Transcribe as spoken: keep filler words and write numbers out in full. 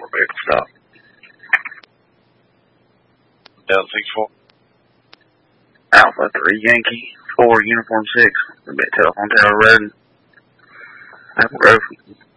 motor vehicle stop. Delta six four. Alpha three Yankee four Uniform six. A bit telephone tower road. Apple Grove.